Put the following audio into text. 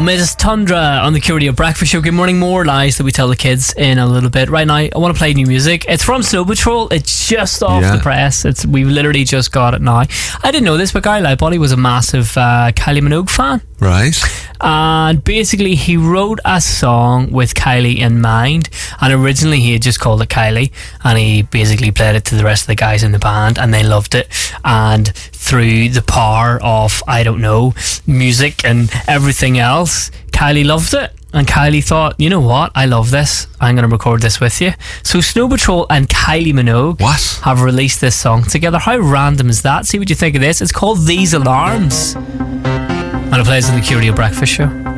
Miss Tundra on the Curio Breakfast Show. Good morning. More lies that we tell the kids in a little bit. Right now, I want to play new music. It's from Snow Patrol. It's just off the press. We've literally just got it now. I didn't know this, but Guy Lightbody was a massive Kylie Minogue fan. Right. And basically, he wrote a song with Kylie in mind. And originally, he had just called it Kylie. And he basically played it to the rest of the guys in the band. And they loved it. And through the power of, I don't know, music and everything else, Kylie loved it. And Kylie thought, you know what, I love this, I'm going to record this with you. So Snow Patrol and Kylie Minogue have released this song together. How random is that? See what you think of this. It's called These Alarms, and it plays on the Curio Breakfast Show.